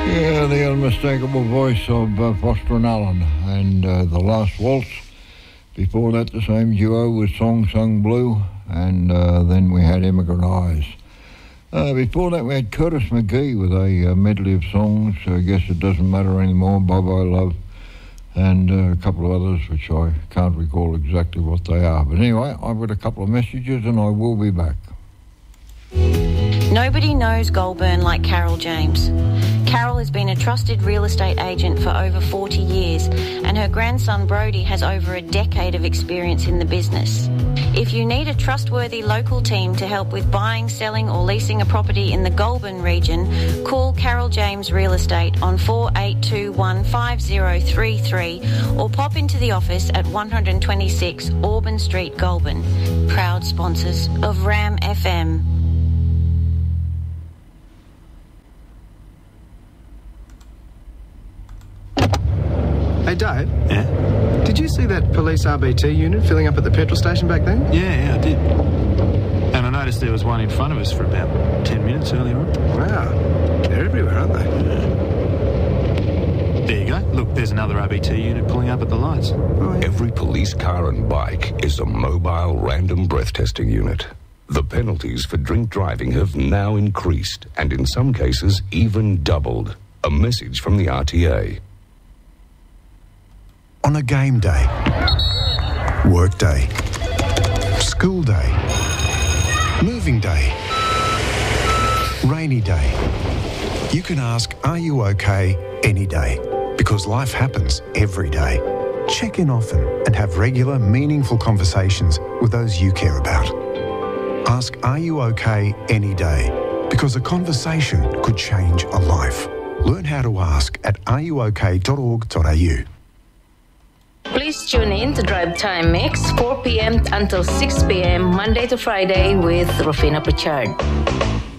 Yeah, the unmistakable voice of Foster and Allen, and The Last Waltz. Before that, the same duo with Song Sung Blue, and then we had Immigrant Eyes. Before that, we had Curtis McGee with a medley of songs. I guess it doesn't matter anymore, Bob I Love, and a couple of others which I can't recall exactly what they are. But anyway, I've got a couple of messages and I will be back. Nobody knows Goulburn like Carol James. Carol has been a trusted real estate agent for over 40 years, and her grandson Brody has over a decade of experience in the business. If you need a trustworthy local team to help with buying, selling or leasing a property in the Goulburn region, call Carol James Real Estate on 48215033 or pop into the office at 126 Auburn Street, Goulburn. Proud sponsors of RAM FM. Hey, Dave. Yeah? Did you see that police RBT unit filling up at the petrol station back then? Yeah, I did. And I noticed there was one in front of us for about 10 minutes earlier on. Wow. They're everywhere, aren't they? Yeah. There you go. Look, there's another RBT unit pulling up at the lights. Oh, yeah. Every police car and bike is a mobile random breath testing unit. The penalties for drink driving have now increased and in some cases even doubled. A message from the RTA. On a game day, work day, school day, moving day, rainy day, you can ask, are you okay, any day, because life happens every day. Check in often and have regular, meaningful conversations with those you care about. Ask, are you okay, any day, because a conversation could change a life. Learn how to ask at areyouok.org.au. Please tune in to Drive Time Mix, 4 p.m. until 6 p.m. Monday to Friday with Rufina Pritchard.